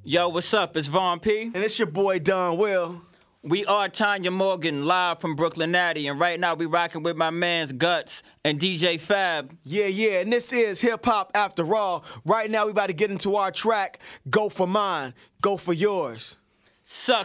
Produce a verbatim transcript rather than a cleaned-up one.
Yo, what's up? It's Von P. And it's your boy Don Will. We are Tanya Morgan, live from Brooklyn Natty, and right now we rocking with my man's Guts and D J Fab. Yeah, yeah, and this is Hip Hop After All. Right now we about to get into our track, Go For Mine, Go For Yours. Suck